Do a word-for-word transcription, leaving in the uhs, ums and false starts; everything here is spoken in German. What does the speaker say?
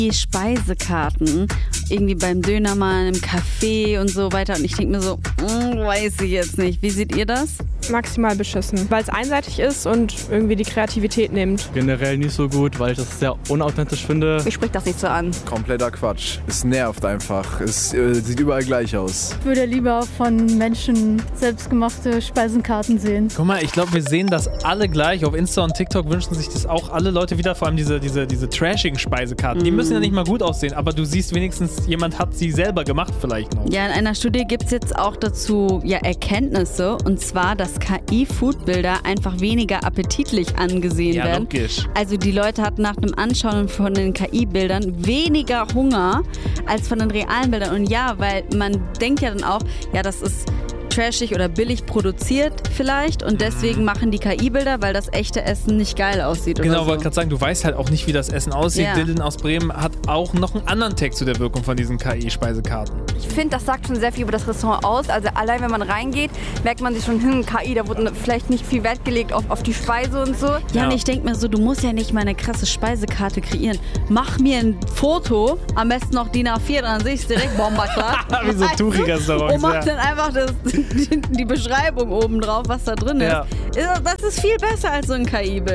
Die Speisekarten, irgendwie beim Dönermann, im Café und so weiter. Und ich denke mir so, mm, weiß ich jetzt nicht. Wie seht ihr das? Maximal beschissen, weil es einseitig ist und irgendwie die Kreativität nimmt. Generell nicht so gut, weil ich das sehr unauthentisch finde. Mich spricht das nicht so an. Kompletter Quatsch. Es nervt einfach. Es äh, sieht überall gleich aus. Ich würde lieber von Menschen selbstgemachte Speisenkarten sehen. Guck mal, ich glaube, wir sehen das alle gleich. Auf Insta und TikTok wünschen sich das auch alle Leute wieder, vor allem diese, diese, diese trashigen Speisekarten. Die müssen ja nicht mal gut aussehen, aber du siehst wenigstens, jemand hat sie selber gemacht vielleicht noch. Ja, in einer Studie gibt es jetzt auch dazu ja, Erkenntnisse, und zwar, dass K I-Foodbilder einfach weniger appetitlich angesehen Ja, werden. logisch. Also die Leute hatten nach dem Anschauen von den K I-Bildern weniger Hunger als von den realen Bildern. Und ja, weil man denkt ja dann auch, ja, das ist trashig oder billig produziert vielleicht und deswegen machen die K I-Bilder, weil das echte Essen nicht geil aussieht oder Genau, so. wollte gerade sagen, du weißt halt auch nicht, wie das Essen aussieht. Ja. Dylan aus Bremen hat auch noch einen anderen Text zu der Wirkung von diesen K I-Speisekarten. Ich finde, das sagt schon sehr viel über das Restaurant aus. Also allein, wenn man reingeht, merkt man sich schon, hm, K I, da wurde vielleicht nicht viel Wert gelegt auf, auf die Speise und so. Ja, Ja. und ich denke mir so, du musst ja nicht mal eine krasse Speisekarte kreieren. Mach mir ein Foto, am besten noch D I N A vier, dann sehe ich es direkt bomberklar. Wie so Touri-Restaurants, Und mach ja. dann einfach das, die, die Beschreibung oben drauf, was da drin ist. Ja. Das ist viel besser als so ein K I-Bild.